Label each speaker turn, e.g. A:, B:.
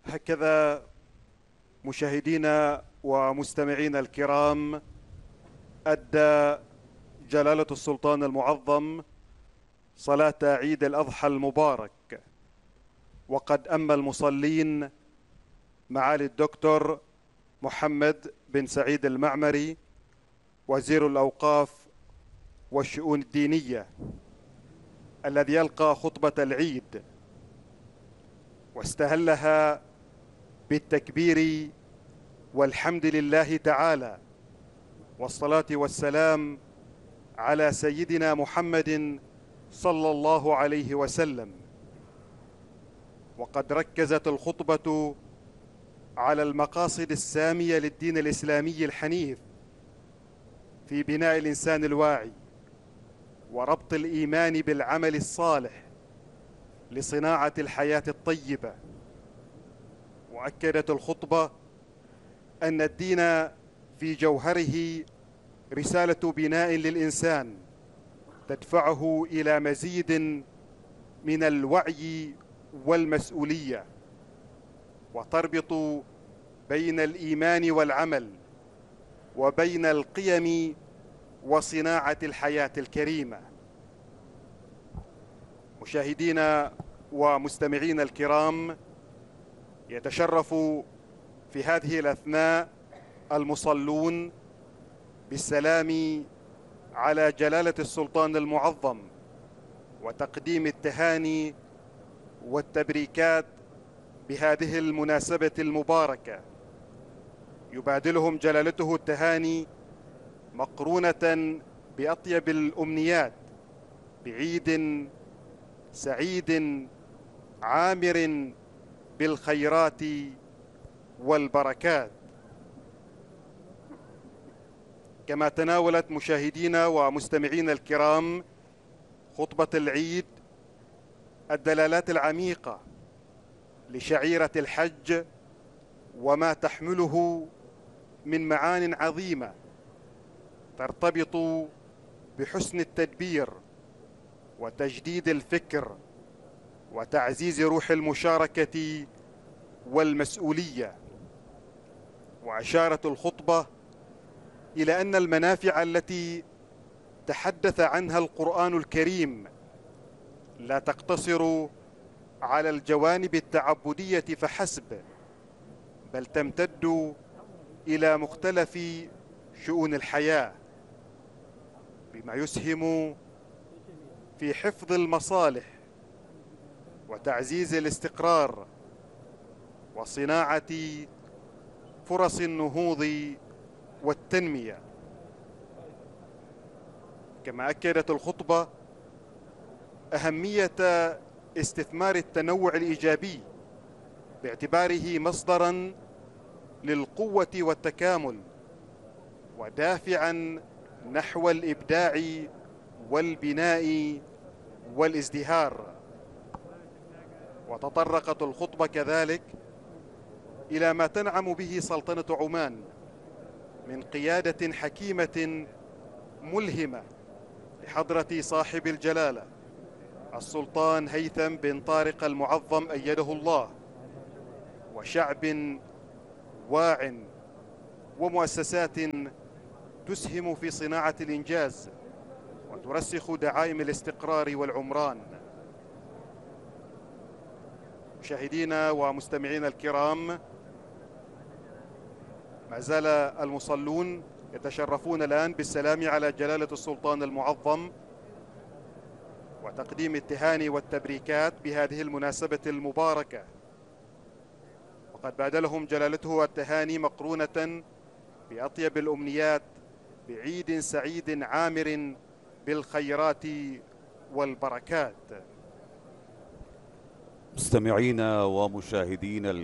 A: هكذا مشاهدينا ومستمعينا الكرام، أدى جلالة السلطان المعظم صلاة عيد الأضحى المبارك، وقد أما المصلين معالي الدكتور محمد بن سعيد المعمري وزير الأوقاف والشؤون الدينية، الذي يلقى خطبة العيد واستهلها بالتكبير والحمد لله تعالى، والصلاة والسلام على سيدنا محمد صلى الله عليه وسلم. وقد ركزت الخطبة على المقاصد السامية للدين الإسلامي الحنيف في بناء الإنسان الواعي وربط الإيمان بالعمل الصالح لصناعة الحياة الطيبة. وأكدت الخطبة أن الدين في جوهره رسالة بناء للإنسان تدفعه إلى مزيد من الوعي والمسؤولية، وتربط بين الإيمان والعمل وبين القيم وصناعة الحياة الكريمة. مشاهدينا ومستمعينا الكرام، يتشرف في هذه الأثناء المصلون بالسلام على جلالة السلطان المعظم وتقديم التهاني والتبريكات بهذه المناسبة المباركة. يبادلهم جلالته التهاني مقرونة بأطيب الأمنيات بعيد سعيد عامر بالخيرات والبركات. كما تناولت مشاهدينا ومستمعينا الكرام خطبة العيد الدلالات العميقة لشعيرة الحج وما تحمله من معان عظيمة ترتبط بحسن التدبير وتجديد الفكر وتعزيز روح المشاركة والمسؤولية. وأشارت الخطبة إلى أن المنافع التي تحدث عنها القرآن الكريم لا تقتصر على الجوانب التعبدية فحسب، بل تمتد إلى مختلف شؤون الحياة، بما يسهم في حفظ المصالح وتعزيز الاستقرار وصناعة فرص النهوض والتنمية. كما أكدت الخطبة أهمية استثمار التنوع الإيجابي باعتباره مصدراً للقوة والتكامل ودافعاً نحو الإبداع والبناء والازدهار. وتطرقت الخطبة كذلك إلى ما تنعم به سلطنة عمان من قيادة حكيمة ملهمة لحضرة صاحب الجلالة السلطان هيثم بن طارق المعظم أيده الله، وشعب واع ومؤسسات تسهم في صناعة الإنجاز وترسخ دعائم الاستقرار والعمران. مشاهدينا ومستمعينا الكرام، ما زال المصلون يتشرفون الآن بالسلام على جلالة السلطان المعظم وتقديم التهاني والتبريكات بهذه المناسبة المباركة. وقد بادلهم جلالته التهاني مقرونة بأطيب الأمنيات بعيد سعيد عامر بالخيرات والبركات.
B: مستمعينا ومشاهدينا